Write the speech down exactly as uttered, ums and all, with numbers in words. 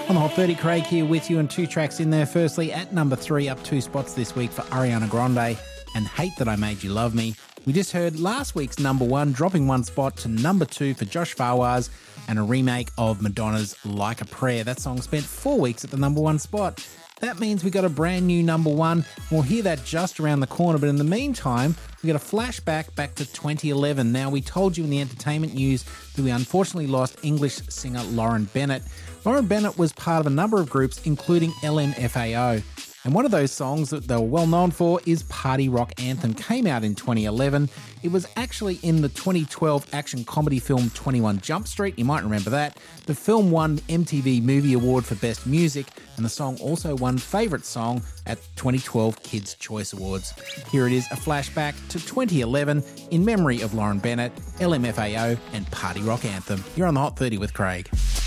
On the Hot thirty, Craig here with you, and two tracks in there. Firstly, at number three, up two spots this week for Ariana Grande and Hate That I Made You Love Me. We just heard last week's number one, dropping one spot to number two for Josh Fawaz, and a remake of Madonna's Like a Prayer. That song spent four weeks at the number one spot. That means we got a brand new number one. We'll hear that just around the corner, but in the meantime, we got a flashback back to twenty eleven. Now, we told you in the entertainment news that we unfortunately lost English singer Lauren Bennett. Lauren Bennett was part of a number of groups, including L M F A O. And one of those songs that they were well known for is Party Rock Anthem. Came out in twenty eleven. It was actually in the twenty twelve action comedy film twenty-one Jump Street. You might remember that. The film won M T V Movie Award for Best Music, and the song also won Favourite Song at twenty twelve Kids' Choice Awards. Here it is, a flashback to twenty eleven in memory of Lauren Bennett, L M F A O, and Party Rock Anthem. You're on the Hot thirty with Craig.